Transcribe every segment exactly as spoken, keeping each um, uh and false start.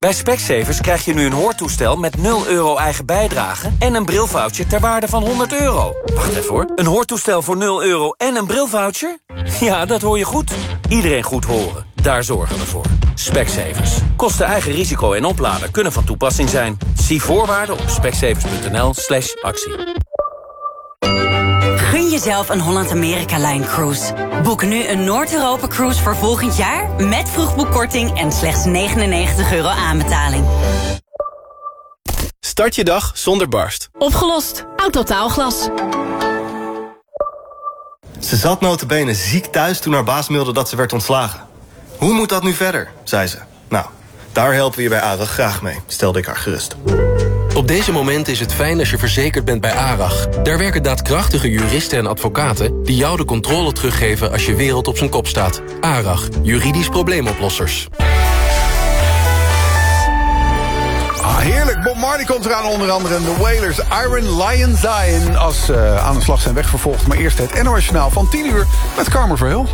Bij Specsavers krijg je nu een hoortoestel met nul euro eigen bijdrage... en een brilvoucher ter waarde van honderd euro. Wacht even hoor. Een hoortoestel voor nul euro en een brilvoucher? Ja, dat hoor je goed. Iedereen goed horen. Daar zorgen we voor. Specsavers. Kosten eigen risico en oplader kunnen van toepassing zijn. Zie voorwaarden op specsavers.nl slash actie. Gun jezelf een Holland-Amerika-Line-cruise. Boek nu een Noord-Europa-cruise voor volgend jaar... met vroegboekkorting en slechts negenennegentig euro aanbetaling. Start je dag zonder barst. Opgelost. Autotaalglas. Ze zat nota bene ziek thuis toen haar baas mailde dat ze werd ontslagen. Hoe moet dat nu verder, zei ze. Nou, daar helpen we je bij ARAG graag mee, stelde ik haar gerust. Op deze momenten is het fijn als je verzekerd bent bij ARAG. Daar werken daadkrachtige juristen en advocaten... die jou de controle teruggeven als je wereld op zijn kop staat. ARAG, juridisch probleemoplossers. Ah, heerlijk. Bob Marley komt eraan, onder andere en de Wailers. Iron Lion Zion als uh, aan de slag zijn wegvervolgd. Maar eerst het N O S-journaal van tien uur met Carmen Verheul.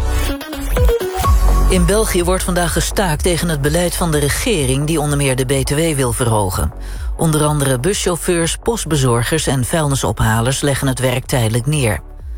In België wordt vandaag gestaakt tegen het beleid van de regering... die onder meer de B T W wil verhogen. Onder andere buschauffeurs, postbezorgers en vuilnisophalers... leggen het werk tijdelijk neer.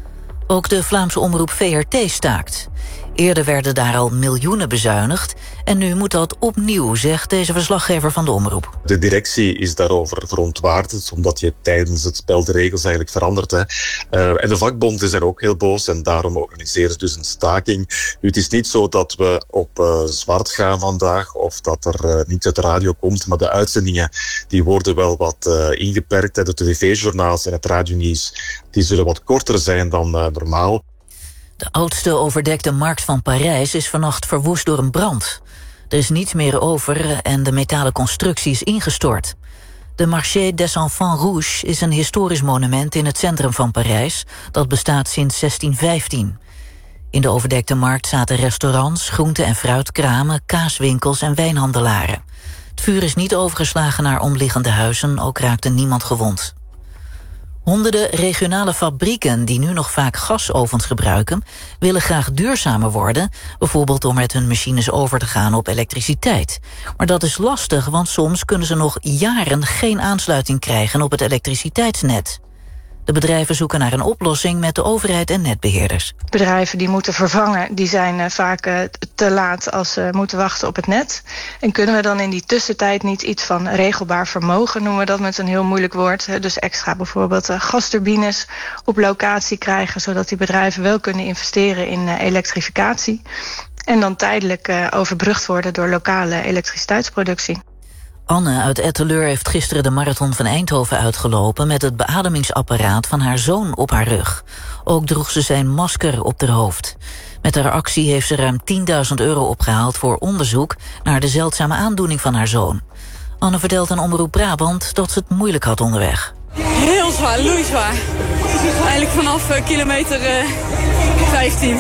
Ook de Vlaamse omroep V R T staakt. Eerder werden daar al miljoenen bezuinigd... en nu moet dat opnieuw, zegt deze verslaggever van de omroep. De directie is daarover verontwaardigd... omdat je tijdens het spel de regels eigenlijk verandert. Hè. Uh, en de vakbond is er ook heel boos... en daarom organiseren ze dus een staking. Nu, het is niet zo dat we op uh, zwart gaan vandaag... of dat er uh, niet uit de radio komt... maar de uitzendingen die worden wel wat uh, ingeperkt. Hè. De tv-journaals en het radionieuws... die zullen wat korter zijn dan uh, normaal. De oudste overdekte markt van Parijs is vannacht verwoest door een brand. Er is niets meer over en de metalen constructie is ingestort. De Marché des Enfants Rouges is een historisch monument in het centrum van Parijs. Dat bestaat sinds zestien vijftien. In de overdekte markt zaten restaurants, groente- en fruitkramen... kaaswinkels en wijnhandelaren. Het vuur is niet overgeslagen naar omliggende huizen, ook raakte niemand gewond. Honderden regionale fabrieken die nu nog vaak gasovens gebruiken... willen graag duurzamer worden, bijvoorbeeld door met hun machines over te gaan op elektriciteit. Maar dat is lastig, want soms kunnen ze nog jaren geen aansluiting krijgen op het elektriciteitsnet. De bedrijven zoeken naar een oplossing met de overheid en netbeheerders. Bedrijven die moeten vervangen, die zijn uh, vaak uh, te laat als ze moeten wachten op het net. En kunnen we dan in die tussentijd niet iets van regelbaar vermogen, noemen we dat met een heel moeilijk woord. Uh, dus extra bijvoorbeeld uh, gasturbines op locatie krijgen, zodat die bedrijven wel kunnen investeren in uh, elektrificatie. En dan tijdelijk uh, overbrugd worden door lokale elektriciteitsproductie. Anne uit Etteleur heeft gisteren de marathon van Eindhoven uitgelopen... met het beademingsapparaat van haar zoon op haar rug. Ook droeg ze zijn masker op haar hoofd. Met haar actie heeft ze ruim tienduizend euro opgehaald... voor onderzoek naar de zeldzame aandoening van haar zoon. Anne vertelt aan Omroep Brabant dat ze het moeilijk had onderweg. Heel zwaar, loeizwaar. Eigenlijk vanaf uh, kilometer uh, vijftien.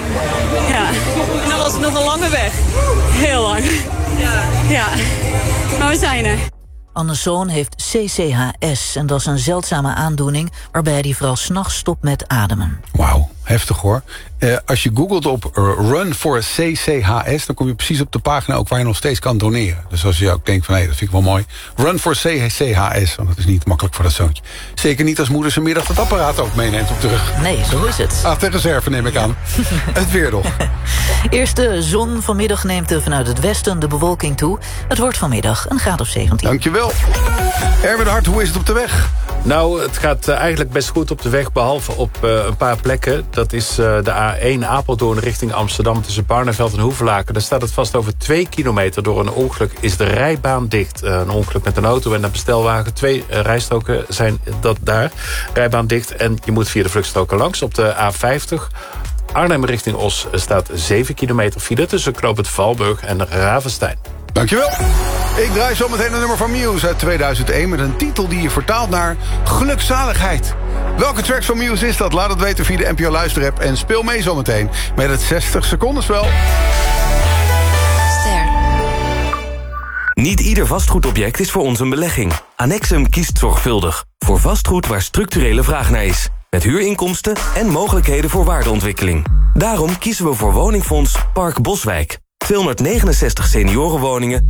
Ja, dat was nog een lange weg. Heel lang. Ja. Ja. Maar we zijn er. Anne's zoon heeft C C H S en dat is een zeldzame aandoening... waarbij hij vooral 's nachts stopt met ademen. Wauw, heftig hoor. Uh, als je googelt op uh, Run for C C H S... dan kom je precies op de pagina ook waar je nog steeds kan doneren. Dus als je ook denkt van hé, hey, dat vind ik wel mooi. Run for C C H S, want dat is niet makkelijk voor dat zoontje. Zeker niet als moeder zijn middag dat apparaat ook meeneemt op de rug. Nee, zo is het. Ah, ter reserve neem ik aan. Het weer nog. Eerst de zon. Vanmiddag neemt er vanuit het westen de bewolking toe. Het wordt vanmiddag een graad of zeventien. Dankjewel. Erwin Hart, hoe is het op de weg? Nou, het gaat uh, eigenlijk best goed op de weg, behalve op uh, een paar plekken. Dat is uh, de A één Apeldoorn richting Amsterdam tussen Barneveld en Hoevelaken. Daar staat het vast over twee kilometer. Door een ongeluk is de rijbaan dicht. Uh, een ongeluk met een auto en een bestelwagen. Twee uh, rijstroken zijn dat daar. Rijbaan dicht en je moet via de vluchtstroken langs. Op de A vijftig Arnhem richting Os staat zeven kilometer file tussen Knoopend Valburg en Ravenstein. Dankjewel. Ik draai zo meteen een nummer van Muse uit tweeduizend één... met een titel die je vertaalt naar gelukzaligheid. Welke tracks van Muse is dat? Laat het weten via de N P O Luisterapp en speel mee zometeen met het zestig seconden spel. Ster. Niet ieder vastgoedobject is voor ons een belegging. Annexum kiest zorgvuldig voor vastgoed waar structurele vraag naar is. Met huurinkomsten en mogelijkheden voor waardeontwikkeling. Daarom kiezen we voor woningfonds Park Boswijk. tweehonderdnegenenzestig seniorenwoningen